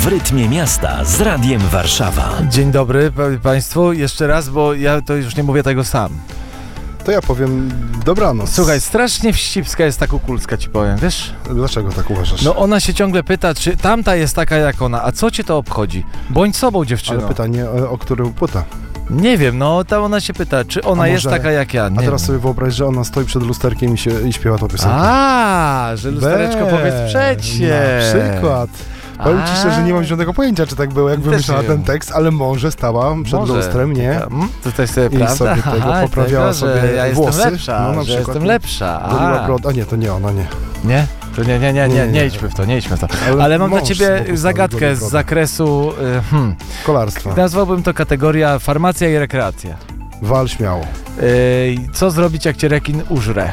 rytmie miasta z Radiem Warszawa. Dzień dobry Państwu, jeszcze raz, bo ja to już nie mówię tego sam. To ja powiem dobranoc. Słuchaj, strasznie wścibska jest ta Kukulska, ci powiem, wiesz? Dlaczego tak uważasz? No ona się ciągle pyta, czy tamta jest taka jak ona, a co cię to obchodzi? Bądź sobą, dziewczyno. Ale pytanie, o którą płytę? Nie wiem, no tam ona się pyta, czy ona jest taka jak ja. A teraz sobie wyobraź, że ona stoi przed lusterkiem i śpiewa tą piosenkę. A, że lustereczko powiedz przecie. Na przykład. Powiem ci szczerze, że nie mam żadnego pojęcia, czy tak było, jak wymyślała ten tekst, ale może stała przed lustrem, nie? To też sobie I prawda? sobie tego poprawiała tego, sobie ja włosy. Jestem lepsza, no, na że jestem lepsza. A nie, to nie ona, nie. Nie? To nie idźmy w to, nie idźmy w to. Ale mam dla ciebie zagadkę z zakresu kolarstwa. Nazwałbym to kategoria farmacja i rekreacja. Wal śmiało. Co zrobić, jak cię rekin użre?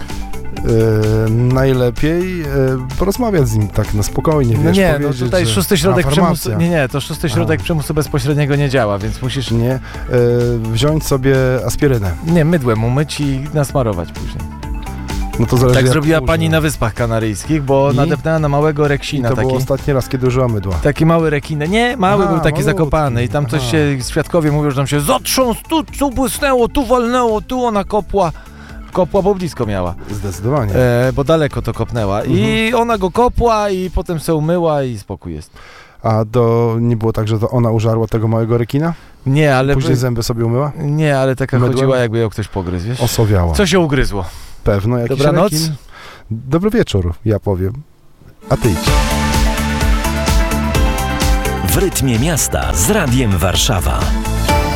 Najlepiej porozmawiać z nim tak na spokojnie, wiesz, nie, no tutaj szósty środek przymusu, to szósty środek przymusu bezpośredniego nie działa, więc musisz... Nie, wziąć sobie aspirynę. Nie, mydłem umyć i nasmarować później. No to zależy, tak zrobiła pani na Wyspach Kanaryjskich, bo nadepnęła na małego reksina. I to było ostatni raz, kiedy użyła mydła. Taki mały rekin. Nie, mały był taki zakopany i tam coś się, świadkowie mówią, że tam się zatrząsł, tu błysnęło, tu walnęło, tu ona kopła, bo blisko miała. Zdecydowanie. Bo daleko to kopnęła. I ona go kopła i potem se umyła i spokój jest. A nie było tak, że to ona użarła tego małego rekina? Nie, ale... Później zęby sobie umyła? Nie, ale taka chodziła, jakby ją ktoś pogryzł, wiesz? Osowiała. Co się ugryzło? Pewno jakiś Dobranoc? rekin. Dobry wieczór, ja powiem. A ty idź. W rytmie miasta z Radiem Warszawa.